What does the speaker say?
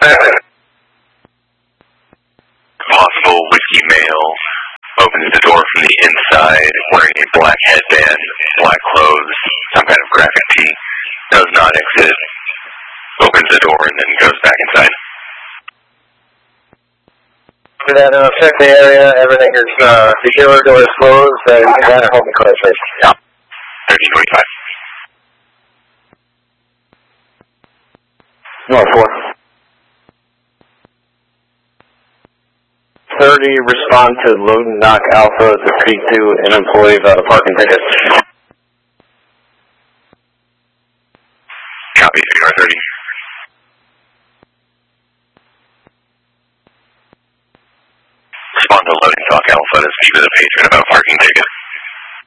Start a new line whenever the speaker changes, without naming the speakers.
Possible whiskey male opens the door from the inside, wearing a black headband, black clothes, some kind of graphic tee. Does not exit. Opens the door and then goes back inside.
Do that, check the area. Everything is secure. Door is closed. You can enter home and close first.
Yeah. 1325.
North 4. 30, respond to Loden Knock Alpha to speak to an employee about a parking ticket.
Copy, CR30. Respond to Loading Knock Alpha to speak to the patron about a parking ticket.